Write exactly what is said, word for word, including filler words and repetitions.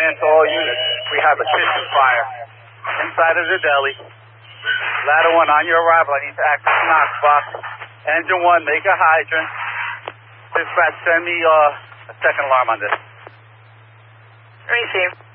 command to all units. We have a kitchen fire inside of the deli. Ladder one, on your arrival, I need to access the Knox box. Engine one, make a hydrant. Dispatch, send me uh, a second alarm on this. Receive.